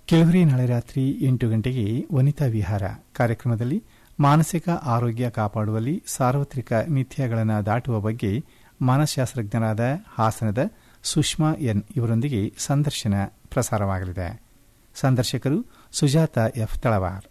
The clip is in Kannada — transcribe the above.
ಕೆಳಗರಿ ನಾಳೆ ರಾತ್ರಿ 8 ಗಂಟೆಗೆ ವನಿತಾ ವಿಹಾರ ಕಾರ್ಯಕ್ರಮದಲ್ಲಿ ಮಾನಸಿಕ ಆರೋಗ್ಯ ಕಾಪಾಡುವಲ್ಲಿ ಸಾರ್ವತ್ರಿಕ ಮಿಥ್ಯಗಳನ್ನು ದಾಟುವ ಬಗ್ಗೆ ಮನಃಶಾಸ್ತ್ರಜ್ಞರಾದ ಹಾಸನದ ಸುಷ್ಮಾ ಎನ್ ಇವರೊಂದಿಗೆ ಸಂದರ್ಶನ ಪ್ರಸಾರವಾಗಲಿದೆ. ಸಂದರ್ಶಕರು ಸುಜಾತ ಎಫ್ ತಳವಾರ್.